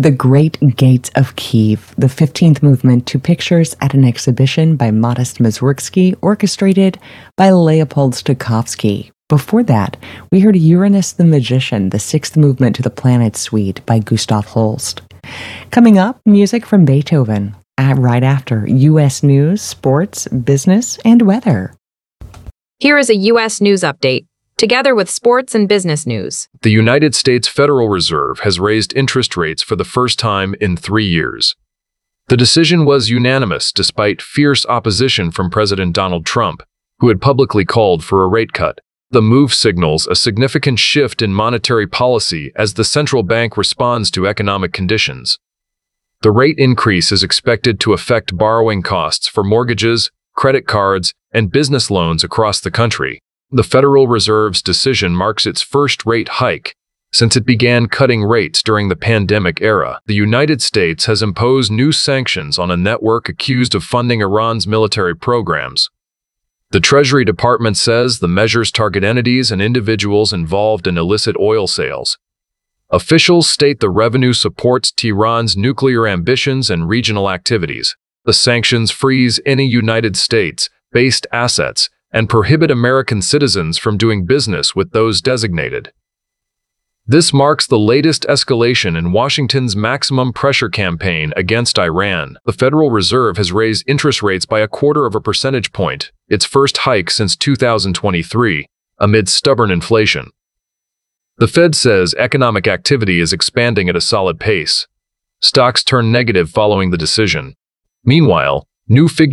The Great Gates of Kiev, the 15th movement to pictures at an exhibition by Modest Mussorgsky, orchestrated by Leopold Stokowski. Before that, we heard Uranus the Magician, the 6th movement to the Planet Suite by Gustav Holst. Coming up, music from Beethoven. Right after, U.S. news, sports, business, and weather. Here is a U.S. news update, together with sports and business news. The United States Federal Reserve has raised interest rates for the first time in 3 years. The decision was unanimous despite fierce opposition from President Donald Trump, who had publicly called for a rate cut. The move signals a significant shift in monetary policy as the central bank responds to economic conditions. The rate increase is expected to affect borrowing costs for mortgages, credit cards, and business loans across the country. The Federal Reserve's decision marks its first rate hike since it began cutting rates during the pandemic era. The United States has imposed new sanctions on a network accused of funding Iran's military programs. The Treasury Department says the measures target entities and individuals involved in illicit oil sales. Officials state the revenue supports Tehran's nuclear ambitions and regional activities. The sanctions freeze any United States-based assets and prohibit American citizens from doing business with those designated. This marks the latest escalation in Washington's maximum pressure campaign against Iran. The Federal Reserve has raised interest rates by 0.25 percentage point, its first hike since 2023, amid stubborn inflation. The Fed says economic activity is expanding at a solid pace. Stocks turned negative following the decision. Meanwhile, new figures